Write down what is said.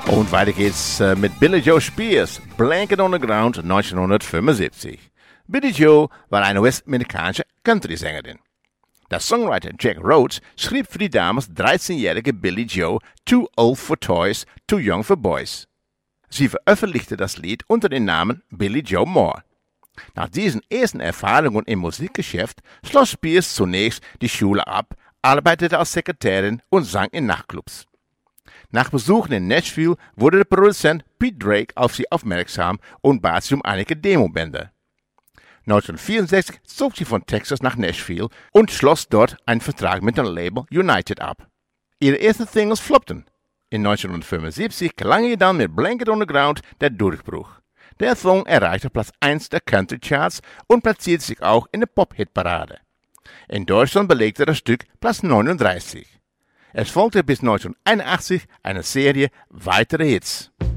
Und weiter geht's mit Billie Joe Spears, Blanket on the Ground 1975. Billie Joe war eine westamerikanische Country-Sängerin. Der Songwriter Jack Rhodes schrieb für die damals 13-jährige Billie Joe Too Old for Toys, Too Young for Boys. Sie veröffentlichte das Lied unter dem Namen Billie Joe Moore. Nach diesen ersten Erfahrungen im Musikgeschäft schloss Spears zunächst die Schule ab, arbeitete als Sekretärin und sang in Nachtclubs. Nach Besuchen in Nashville wurde der Produzent Pete Drake auf sie aufmerksam und bat sie um einige Demobänder. 1964 zog sie von Texas nach Nashville und schloss dort einen Vertrag mit dem Label United ab. Ihre ersten Singles floppten. In 1975 gelang ihr dann mit Blanket on the Ground der Durchbruch. Der Song erreichte Platz 1 der Country Charts und platzierte sich auch in der Pop-Hit-Parade. In Deutschland belegte das Stück Platz 39. Es folgte bis 1981 eine Serie weiterer Hits.